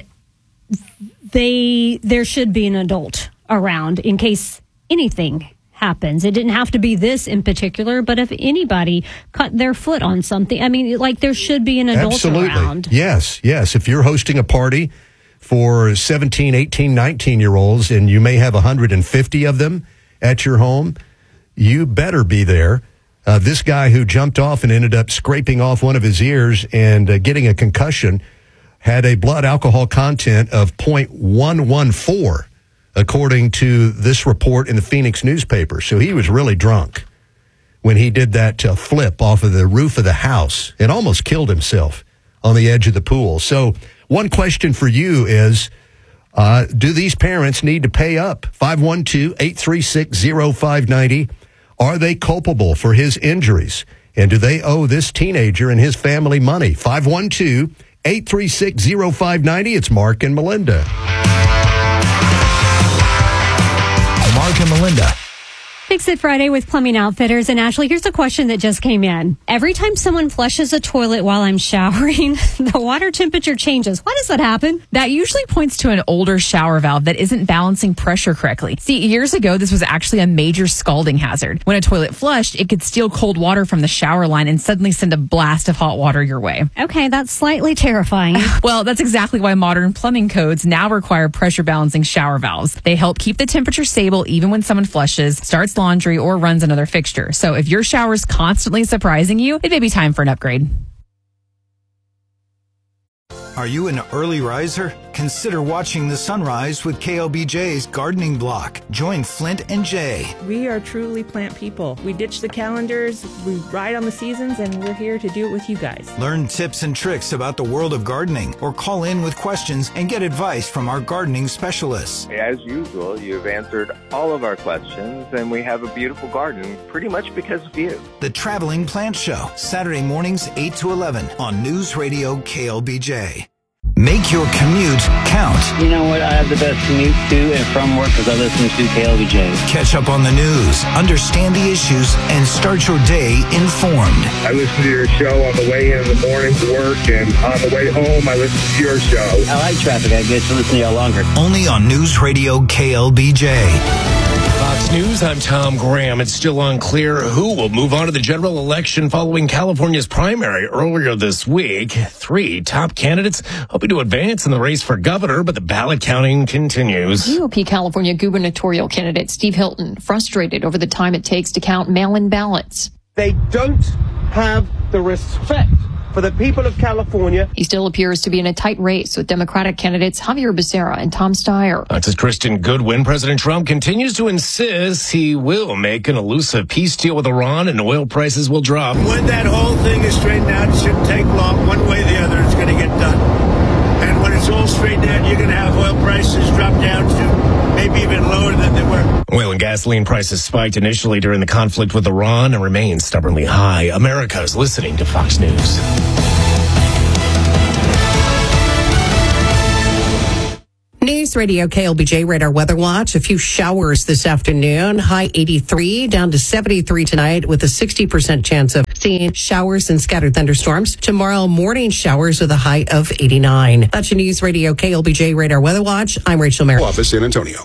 they there should be an adult around in case anything happens. It didn't have to be this in particular, but if anybody cut their foot on something, I mean, like there should be an adult
Absolutely.
around.
Yes, yes. If you're hosting a party for seventeen, eighteen, nineteen-year-olds and you may have one hundred fifty of them at your home, you better be there. Uh, this guy who jumped off and ended up scraping off one of his ears and uh, getting a concussion had a blood alcohol content of zero point one one four. According to this report in the Phoenix newspaper. So he was really drunk when he did that uh, flip off of the roof of the house and almost killed himself on the edge of the pool. So one question for you is, uh, do these parents need to pay up? five one two, eight three six, zero five nine zero. Are they culpable for his injuries? And do they owe this teenager and his family money? five one two, eight three six, zero five nine zero. It's Mark and Melinda.
Mark and Melinda.
Fix It Friday with Plumbing Outfitters. And Ashley, here's a question that just came in. Every time someone flushes a toilet while I'm showering, the water temperature changes. Why does that happen?
That usually points to an older shower valve that isn't balancing pressure correctly. See, years ago, this was actually a major scalding hazard. When a toilet flushed, it could steal cold water from the shower line and suddenly send a blast of hot water your way.
Okay, that's slightly terrifying.
Well, that's exactly why modern plumbing codes now require pressure balancing shower valves. They help keep the temperature stable even when someone flushes, starts laundry, or runs another fixture. So if your shower's constantly surprising you, it may be time for an upgrade.
Are you an early riser? Consider watching the sunrise with K L B J's Gardening Block. Join Flint and Jay.
We are truly plant people. We ditch the calendars, we ride on the seasons, and we're here to do it with you guys.
Learn tips and tricks about the world of gardening, or call in with questions and get advice from our gardening specialists.
As usual, you've answered all of our questions, and we have a beautiful garden pretty much because of you.
The Traveling Plant Show, Saturday mornings eight to eleven on News Radio K L B J. Make your commute count.
You know what? I have the best commute to and from work because I listen to K L B J.
Catch up on the news, understand the issues, and start your day informed.
I listen to your show on the way in in the morning to work, and on the way home, I listen to your show.
I like traffic. I get to listen to y'all longer.
Only on News Radio K L B J.
Fox News, I'm Tom Graham. It's still unclear who will move on to the general election following California's primary earlier this week. Three top candidates hoping to advance in the race for governor, but the ballot counting continues.
G O P California gubernatorial candidate Steve Hilton frustrated over the time it takes to count mail-in ballots.
They don't have the respect
for the people of California.
He still appears to be in a tight race with Democratic candidates Javier Becerra and Tom Steyer.
Fox's Kristen Goodwin. President Trump continues to insist he will make an elusive peace deal with Iran and oil prices will drop.
When that whole thing is straightened out, it shouldn't take long. One way or the other, it's going to get done. And when it's all straightened out, you're going to have oil prices drop down to maybe even lower than they were.
Oil and gasoline prices spiked initially during the conflict with Iran and remain stubbornly high. America is listening to Fox News.
News Radio K L B J Radar Weather Watch. A few showers this afternoon. High eighty-three, down to seventy-three tonight with a sixty percent chance of seeing showers and scattered thunderstorms. Tomorrow morning showers with a high of eighty-nine. That's your News Radio K L B J Radar Weather Watch. I'm Rachel Merritt.
Office San Antonio.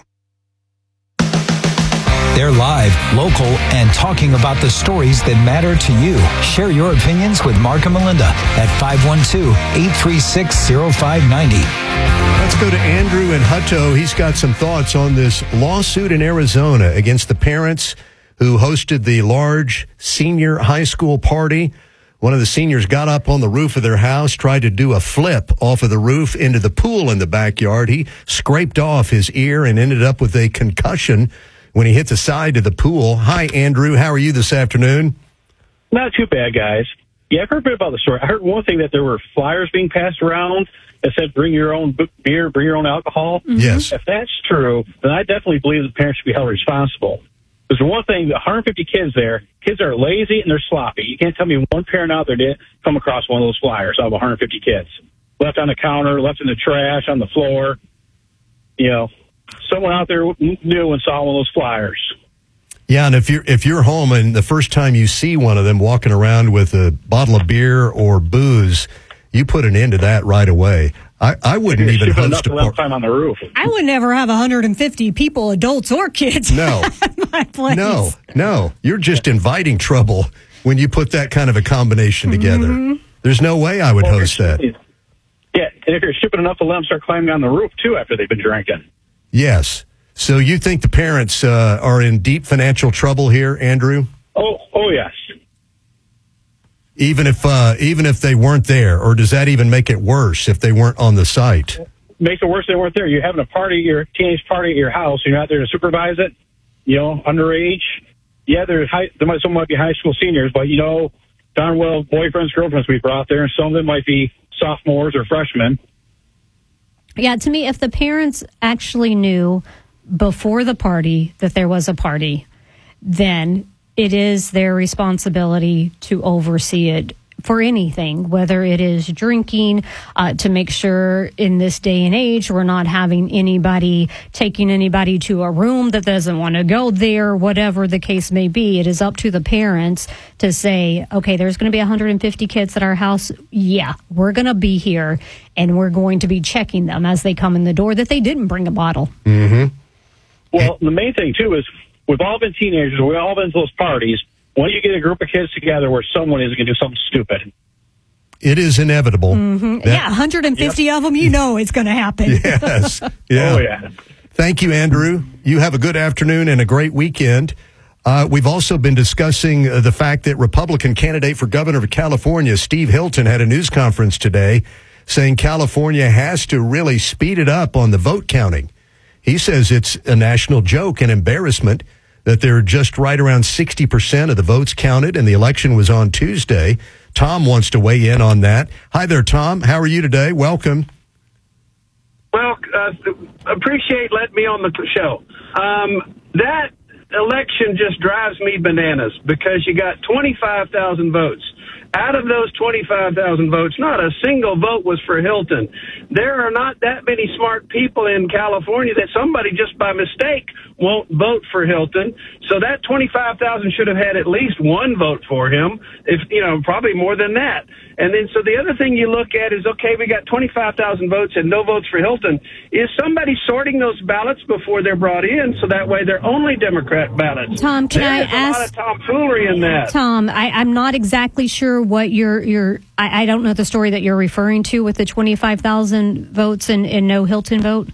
They're live, local, and talking about the stories that matter to you. Share your opinions with Mark and Melinda at five one two, eight three six, zero five nine zero.
Let's go to Andrew in Hutto. He's got some thoughts on this lawsuit in Arizona against the parents who hosted the large senior high school party. One of the seniors got up on the roof of their house, tried to do a flip off of the roof into the pool in the backyard. He scraped off his ear and ended up with a concussion when he hit the side of the pool. Hi, Andrew. How are you this afternoon?
Not too bad, guys. Yeah, I've heard a bit about the story. I heard one thing that there were flyers being passed around that said bring your own beer, bring your own alcohol.
Mm-hmm. Yes.
If that's true, then I definitely believe the parents should be held responsible. Because the one thing, one hundred fifty kids there, kids are lazy and they're sloppy. You can't tell me one parent out there did come across one of those flyers out of one hundred fifty kids. Left on the counter, left in the trash, on the floor. You know, someone out there knew and saw one of those flyers.
Yeah, and if you're if you're home and the first time you see one of them walking around with a bottle of beer or booze, you put an end to that right away. I, I wouldn't even host a
party. Time on the roof.
I would never have one hundred fifty people, adults or kids.
No,
at my place.
no, no. You're just inviting trouble when you put that kind of a combination together. Mm-hmm. There's no way I would well, host that.
Yeah, and if you're stupid enough to let them start climbing on the roof too after they've been drinking.
Yes. So you think the parents uh, are in deep financial trouble here, Andrew?
Oh, oh yes.
Even if uh, even if they weren't there, or does that even make it worse if they weren't on the site?
Makes it worse if they weren't there. You're having a party, your teenage party at your house. You're not there to supervise it. You know, underage. Yeah, there's high, there might some might be high school seniors, but you know, darn well boyfriends, girlfriends we brought there, and some of them might be sophomores or freshmen.
Yeah, to me, if the parents actually knew before the party that there was a party, then it is their responsibility to oversee it for anything, whether it is drinking, uh, to make sure in this day and age we're not having anybody taking anybody to a room that doesn't want to go there, whatever the case may be. It is up to the parents to say, okay, there's going to be one hundred fifty kids at our house. Yeah, we're going to be here and we're going to be checking them as they come in the door that they didn't bring a bottle.
Mm-hmm.
Well, the main thing, too, is we've all been teenagers. We've all been to those parties. When you get a group of kids together where someone is going to do something stupid.
It is inevitable.
Mm-hmm. That, yeah, one hundred fifty yep. of them, you know it's going to happen.
Yes. Yeah.
Oh, yeah.
Thank you, Andrew. You have a good afternoon and a great weekend. Uh, we've also been discussing uh, the fact that Republican candidate for governor of California, Steve Hilton, had a news conference today saying California has to really speed it up on the vote counting. He says it's a national joke and embarrassment that they're just right around sixty percent of the votes counted, and the election was on Tuesday. Tom wants to weigh in on that. Hi there, Tom. How are you today? Welcome.
Well, uh, appreciate letting me on the show. Um, that election just drives me bananas because you got twenty-five thousand votes. Out of those twenty-five thousand votes, not a single vote was for Hilton. There are not that many smart people in California that somebody just by mistake won't vote for Hilton. So that twenty-five thousand should have had at least one vote for him, if you know, probably more than that. And then so the other thing you look at is, okay, we got twenty-five thousand votes and no votes for Hilton. Is somebody sorting those ballots before they're brought in so that way they're only Democrat ballots?
Tom, can
There's
I ask?
a lot of tomfoolery in that.
Tom, I, I'm not exactly sure what you're, you're I, I don't know the story that you're referring to with the twenty-five thousand votes and, and no Hilton vote.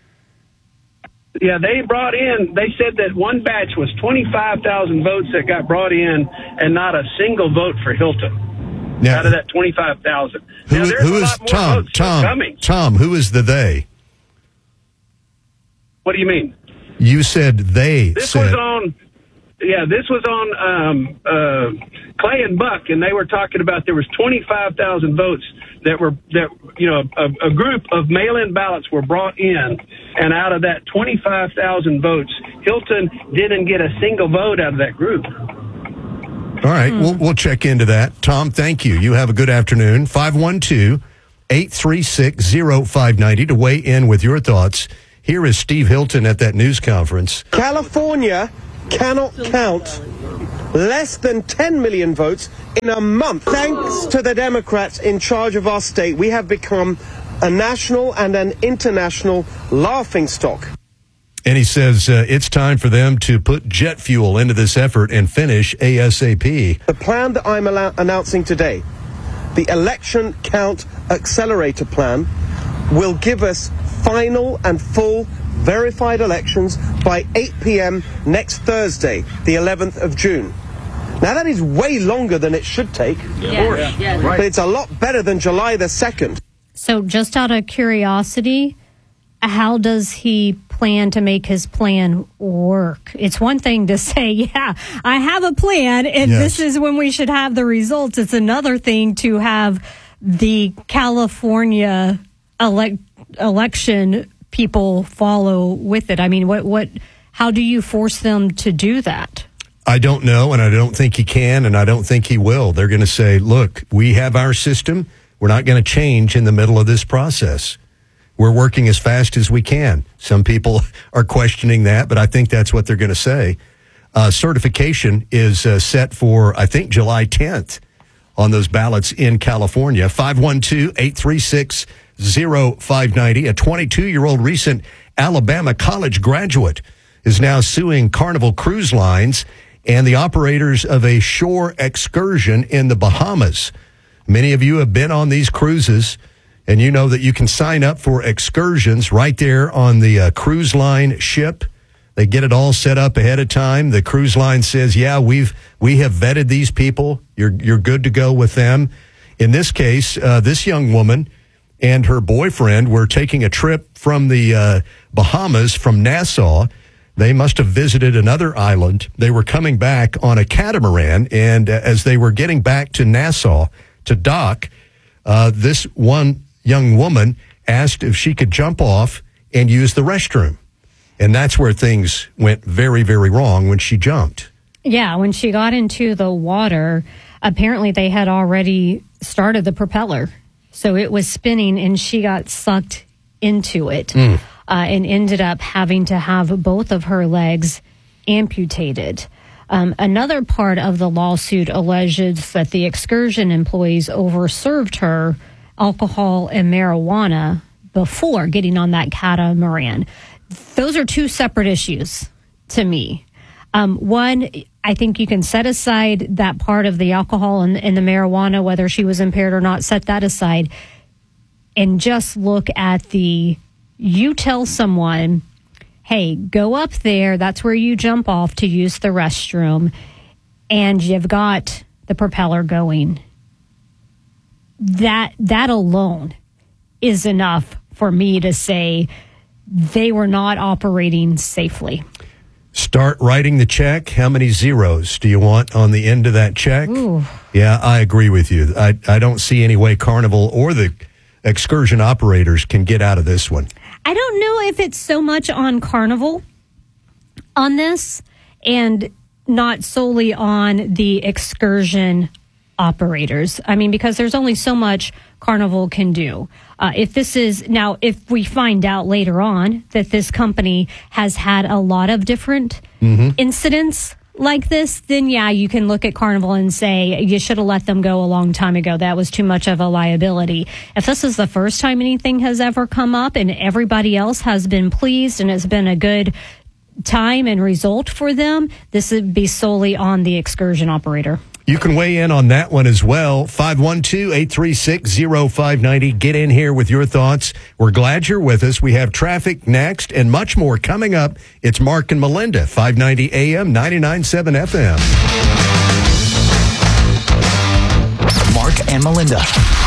Yeah, they brought in, they said that one batch was twenty-five thousand votes that got brought in and not a single vote for Hilton.
Now,
out of that twenty-five thousand.
Who,
now, there's
who
a
is
lot more
Tom?
votes still
Tom,
coming.
Tom, who is the they?
What do you mean?
You said they
This
said.
was on, yeah, this was on um, uh, Clay and Buck, and they were talking about there was twenty-five thousand votes that were, that you know, a, a group of mail-in ballots were brought in, and out of that twenty-five thousand votes, Hilton didn't get a single vote out of that group.
All right, we'll, we'll check into that. Tom, thank you. You have a good afternoon. five one two, eight three six, zero five nine zero to weigh in with your thoughts. Here is Steve Hilton at that news conference.
California cannot count less than ten million votes in a month. Thanks to the Democrats in charge of our state, we have become a national and an international laughingstock.
And he says uh, it's time for them to put jet fuel into this effort and finish ASAP.
The plan that I'm allow- announcing today, the Election Count Accelerator Plan, will give us final and full verified elections by eight p.m. next Thursday, the eleventh of June. Now, that is way longer than it should take,
Yeah, yeah.
but it's a lot better than July the second.
So just out of curiosity, how does he plan to make his plan work? It's one thing to say, yeah, I have a plan, and
Yes.
this is when we should have the results. It's another thing to have the California elect, election people follow with it. I mean, what, what, how do you force them to do that?
I don't know, and I don't think he can, and I don't think he will. They're going to say, look, we have our system. We're not going to change in the middle of this process. We're working as fast as we can. Some people are questioning that, but I think that's what they're going to say. Uh, certification is uh, set for, I think, July tenth on those ballots in California. five one two, eight three six, zero five nine zero. A twenty-two-year-old recent Alabama college graduate is now suing Carnival Cruise Lines and the operators of a shore excursion in the Bahamas. Many of you have been on these cruises, and you know that you can sign up for excursions right there on the uh, cruise line ship. They get it all set up ahead of time. The cruise line says, yeah, we've we have vetted these people. You're you're good to go with them. In this case, uh, this young woman and her boyfriend were taking a trip from the uh, Bahamas, from Nassau. They must have visited another island. They were coming back on a catamaran, and uh, as they were getting back to Nassau to dock, uh, this one young woman asked if she could jump off and use the restroom. And that's where things went very, very wrong when she jumped.
Yeah, when she got into the water, apparently they had already started the propeller. So it was spinning and she got sucked into it mm. uh, and ended up having to have both of her legs amputated. Um, another part of the lawsuit alleges that the excursion employees overserved her alcohol and marijuana before getting on that catamaran. Those are two separate issues to me. Um, one, I think you can set aside that part of the alcohol and, and the marijuana, whether she was impaired or not, set that aside and just look at the, you tell someone, hey, go up there, that's where you jump off to use the restroom, and you've got the propeller going. That, that alone is enough for me to say they were not operating safely.
Start writing the check. How many zeros do you want on the end of that check?
Ooh.
Yeah, I agree with you. I, I don't see any way Carnival or the excursion operators can get out of this one.
I don't know if it's so much on Carnival on this and not solely on the excursion operators. I mean, because there's only so much Carnival can do. Uh, if this is now, if we find out later on that this company has had a lot of different mm-hmm. incidents like this, then yeah, you can look at Carnival and say you should have let them go a long time ago. That was too much of a liability. If this is the first time anything has ever come up and everybody else has been pleased and it's been a good time and result for them, this would be solely on the excursion operator.
You can weigh in on that one as well. five one two, eight three six, zero five nine zero. Get in here with your thoughts. We're glad you're with us. We have traffic next and much more coming up. It's Mark and Melinda, five ninety A M, ninety-nine point seven F M.
Mark and and Melinda.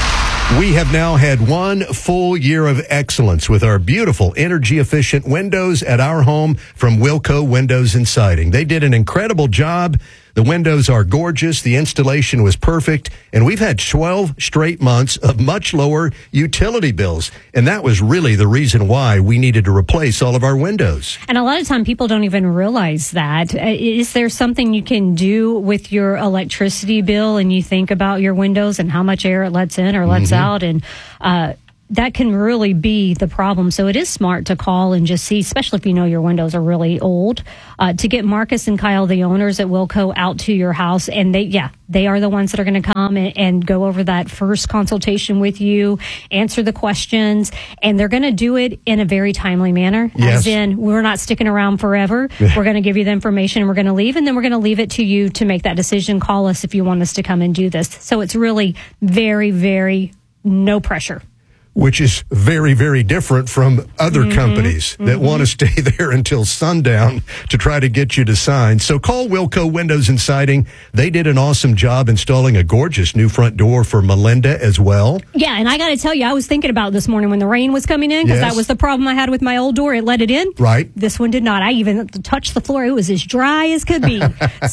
We have now had one full year of excellence with our beautiful energy-efficient windows at our home from Wilco Windows and Siding. They did an incredible job. The windows are gorgeous. The installation was perfect. And we've had twelve straight months of much lower utility bills. And that was really the reason why we needed to replace all of our windows.
And a lot of time people don't even realize that. Is there something you can do with your electricity bill and you think about your windows and how much air it lets in or lets mm-hmm. out? And uh that can really be the problem. So it is smart to call and just see, especially if you know your windows are really old, uh, to get Marcus and Kyle, the owners at Wilco, out to your house. And they, yeah, they are the ones that are going to come and, and go over that first consultation with you, answer the questions, and they're going to do it in a very timely manner.
Yes.
As in, we're not sticking around forever. We're going to give you the information and we're going to leave, and then we're going to leave it to you to make that decision. Call us if you want us to come and do this. So it's really very, very no pressure.
Which is very, very different from other mm-hmm, companies that mm-hmm. want to stay there until sundown to try to get you to sign. So call Wilco Windows and Siding. They did an awesome job installing a gorgeous new front door for Melinda as well.
Yeah, and I got to tell you, I was thinking about this morning when the rain was coming in, because yes. that was the problem I had with my old door. It let it in.
Right.
This one did not. I even touched the floor. It was as dry as could be.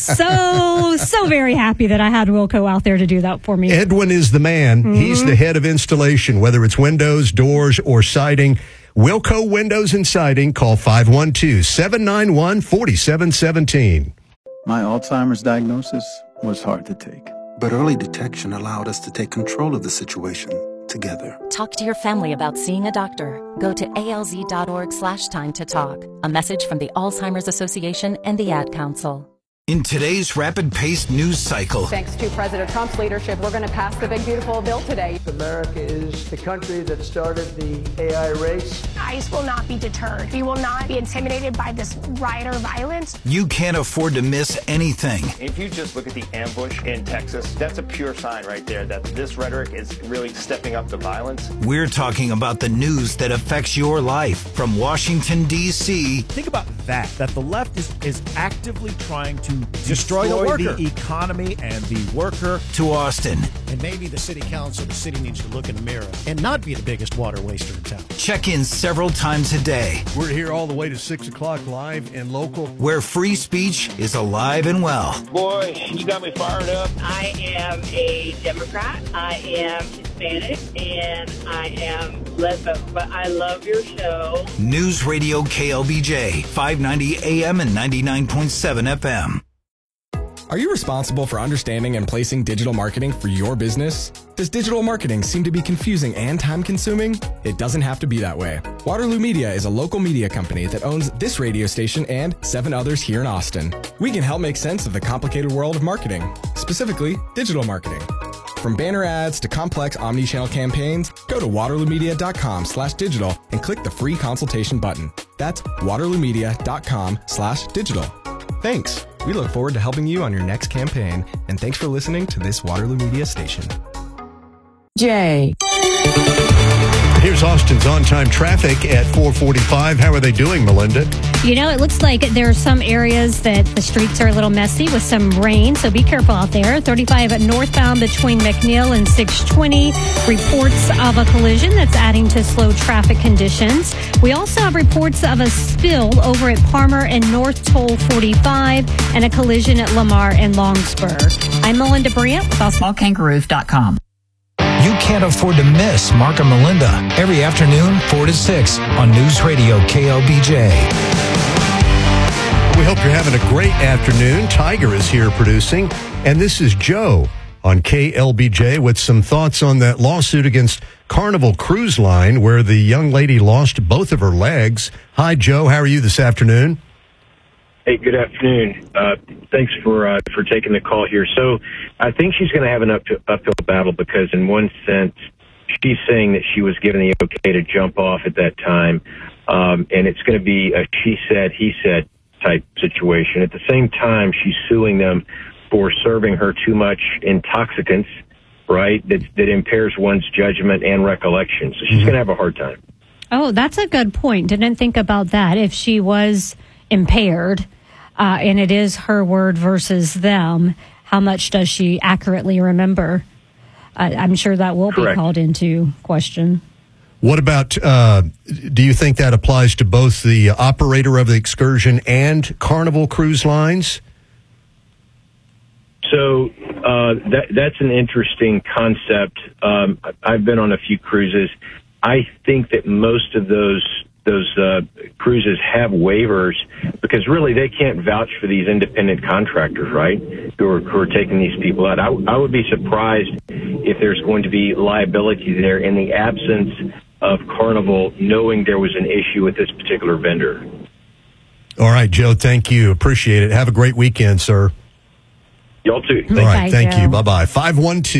so, so very happy that I had Wilco out there to do that for me.
Edwin is the man. Mm-hmm. He's the head of installation, whether it's windows, doors, or siding. Wilco Windows and Siding. Call five one two, seven nine one, four seven one seven.
My Alzheimer's diagnosis was hard to take.
But early detection allowed us to take control of the situation together.
Talk to your family about seeing a doctor. Go to alz.org slash time to talk. A message from the Alzheimer's Association and the Ad Council.
In today's rapid-paced news cycle.
Thanks to President Trump's leadership, we're going to pass the big, beautiful bill today.
America is the country that started the A I race.
ICE will not be deterred. We will not be intimidated by this rioter violence.
You can't afford to miss anything.
If you just look at the ambush in Texas, that's a pure sign right there that this rhetoric is really stepping up the violence.
We're talking about the news that affects your life from Washington, D C.
Think about that, that the left is, is actively trying to
Destroy, destroy the worker,
the economy, and the worker.
To Austin.
And maybe the city council, the city needs to look in the mirror and not be the biggest water waster in town.
Check in several times a day.
We're here all the way to six o'clock live and local.
Where free speech is alive and well.
Boy, you got me fired up.
I am a Democrat. I am Hispanic, and I am lesbian, but I love your show.
News Radio K L B J, five ninety A M and ninety-nine point seven F M.
Are you responsible for understanding and placing digital marketing for your business? Does digital marketing seem to be confusing and time-consuming? It doesn't have to be that way. Waterloo Media is a local media company that owns this radio station and seven others here in Austin. We can help make sense of the complicated world of marketing, specifically digital marketing. From banner ads to complex omni-channel campaigns, go to waterloomedia.com slash digital and click the free consultation button. That's waterloomedia.com slash digital. Thanks. We look forward to helping you on your next campaign, and thanks for listening to this Waterloo Media station.
Jay.
Here's Austin's on-time traffic at four forty-five. How are they doing, Melinda?
You know, it looks like there are some areas that the streets are a little messy with some rain, so be careful out there. thirty-five at northbound between McNeil and six twenty. Reports of a collision that's adding to slow traffic conditions. We also have reports of a spill over at Palmer and North Toll forty-five and a collision at Lamar and Longspur. I'm Melinda Brandt with Small Kangaroo dot com.
You can't afford to miss Mark and Melinda every afternoon, four to six on News Radio K L B J.
We hope you're having a great afternoon. Tiger is here producing, and this is Joe on K L B J with some thoughts on that lawsuit against Carnival Cruise Line where the young lady lost both of her legs. Hi, Joe. How are you this afternoon?
Hey, good afternoon. Uh, thanks for uh, for taking the call here. So I think she's going to have an up to, uphill battle because in one sense, she's saying that she was given the okay to jump off at that time, um, and it's going to be a she said, he said type situation. At the same time, she's suing them for serving her too much intoxicants, right, that, that impairs one's judgment and recollection. So she's mm-hmm. going to have a hard time.
Oh, that's a good point. Didn't think about that. If she was impaired, uh, and it is her word versus them, how much does she accurately remember? I, I'm sure that will
Correct.
be called into question.
What about, uh, do you think that applies to both the operator of the excursion and Carnival Cruise Lines?
So uh, that, that's an interesting concept. Um, I've been on a few cruises. I think that most of those those uh, cruises have waivers because really they can't vouch for these independent contractors, right, who are, who are taking these people out. I, I would be surprised if there's going to be liability there in the absence of Carnival knowing there was an issue with this particular vendor.
All right, Joe, thank you. Appreciate it. Have a great weekend, sir.
Y'all too.
All right, thank you. Bye-bye. five one two